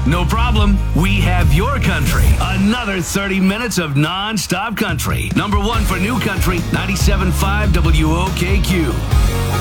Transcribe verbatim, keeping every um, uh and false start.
No problem. We have your country. Another thirty minutes of non-stop country. Number one for new country, ninety-seven point five W O K Q.